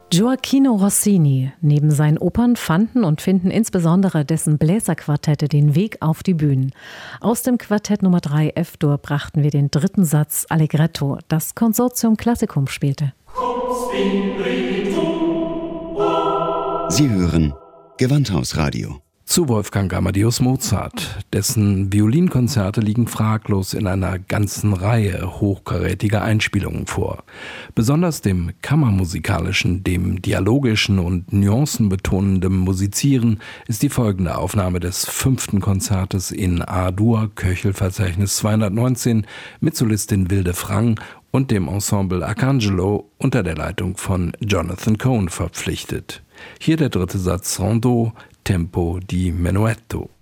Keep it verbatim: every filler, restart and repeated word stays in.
Gioachino Rossini. Neben seinen Opern fanden und finden insbesondere dessen Bläserquartette den Weg auf die Bühnen. Aus dem Quartett Nummer drei F-Dur brachten wir den dritten Satz Allegretto, das Consortium Classicum spielte. Sie hören Gewandhausradio. Zu Wolfgang Amadeus Mozart. Dessen Violinkonzerte liegen fraglos in einer ganzen Reihe hochkarätiger Einspielungen vor. Besonders dem kammermusikalischen, dem dialogischen und nuancenbetonenden Musizieren ist die folgende Aufnahme des fünften Konzertes in A-Dur, Köchelverzeichnis zweihundertneunzehn, mit Solistin Wilde Frang und dem Ensemble Arcangelo unter der Leitung von Jonathan Cohen verpflichtet. Hier der dritte Satz Rondeau, Tempo di Menuetto.